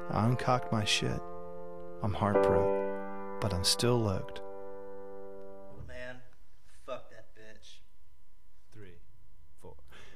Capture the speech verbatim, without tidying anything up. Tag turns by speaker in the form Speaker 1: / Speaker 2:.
Speaker 1: I uncocked my shit. I'm heartbroken, but I'm still loaked.